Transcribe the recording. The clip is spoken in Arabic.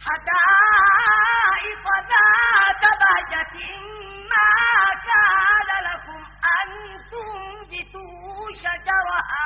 حدائق ذات بهجة ما كان لكم أن تنبتوا شجرها